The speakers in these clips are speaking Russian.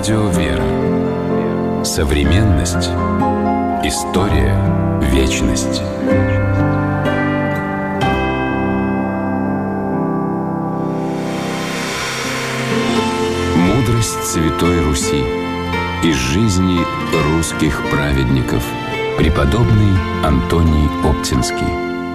Радио «Вера». Современность. История. Вечность. Мудрость Святой Руси. Из жизни русских праведников. Преподобный Антоний Оптинский.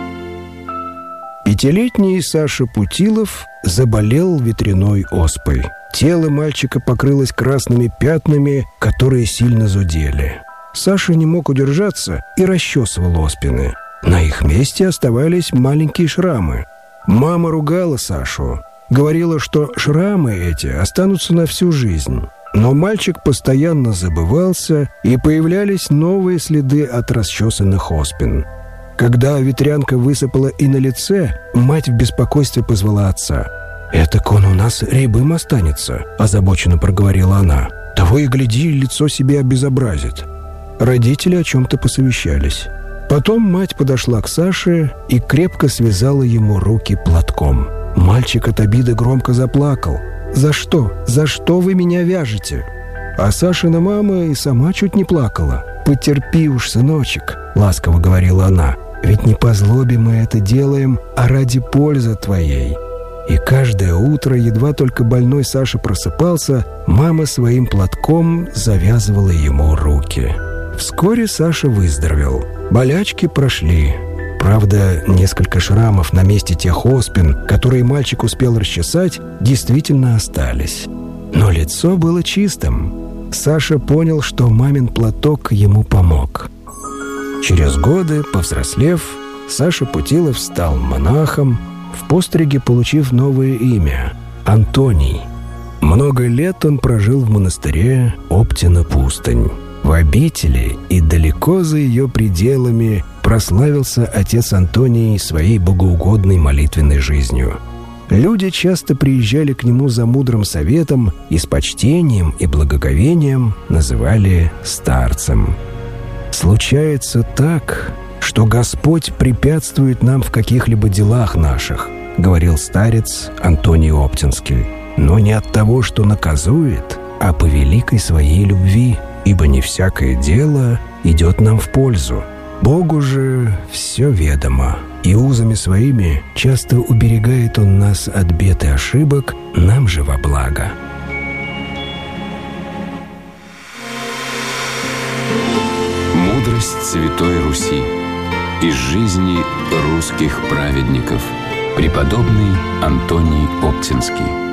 5-летний Саша Путилов заболел ветряной оспой. Тело мальчика покрылось красными пятнами, которые сильно зудели. Саша не мог удержаться и расчесывал оспины. На их месте оставались маленькие шрамы. Мама ругала Сашу. Говорила, что шрамы эти останутся на всю жизнь. Но мальчик постоянно забывался, и появлялись новые следы от расчесанных оспин. Когда ветрянка высыпала и на лице, мать в беспокойстве позвала отца. «Этак он у нас рябым останется», — озабоченно проговорила она. «Того и гляди, лицо себе обезобразит». Родители о чем-то посовещались. Потом мать подошла к Саше и крепко связала ему руки платком. Мальчик от обиды громко заплакал. «За что? За что вы меня вяжете?» А Сашина мама и сама чуть не плакала. «Потерпи уж, сыночек», — ласково говорила она. «Ведь не по злобе мы это делаем, а ради пользы твоей». И каждое утро, едва только больной Саша просыпался, мама своим платком завязывала ему руки. Вскоре Саша выздоровел. Болячки прошли. Правда, несколько шрамов на месте тех оспин, которые мальчик успел расчесать, действительно остались. Но лицо было чистым. Саша понял, что мамин платок ему помог. Через годы, повзрослев, Саша Путилов стал монахом, в постриге получив новое имя – Антоний. Много лет он прожил в монастыре Оптина-Пустынь. В обители и далеко за ее пределами прославился отец Антоний своей богоугодной молитвенной жизнью. Люди часто приезжали к нему за мудрым советом и с почтением и благоговением называли старцем. «Случается так, что Господь препятствует нам в каких-либо делах наших», — говорил старец Антоний Оптинский, «но не от того, что наказует, а по великой своей любви, ибо не всякое дело идет нам в пользу. Богу же все ведомо, и узами своими часто уберегает Он нас от бед и ошибок, нам же во благо». Мудрость Святой Руси. Из жизни русских праведников. Преподобный Антоний Оптинский.